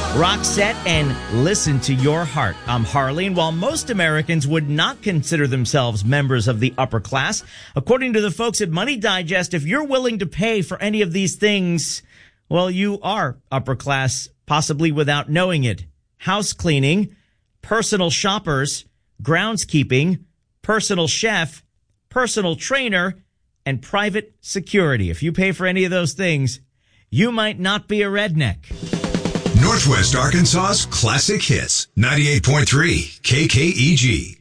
Rock set and listen to your heart. I'm Harley, and while most Americans would not consider themselves members of the upper class, according to the folks at Money Digest, if you're willing to pay for any of these things, well, you are upper class, possibly without knowing it. House cleaning, personal shoppers, groundskeeping, personal chef, personal trainer, and private security. If you pay for any of those things, you might not be a redneck. Northwest Arkansas's classic hits, 98.3 KKEG.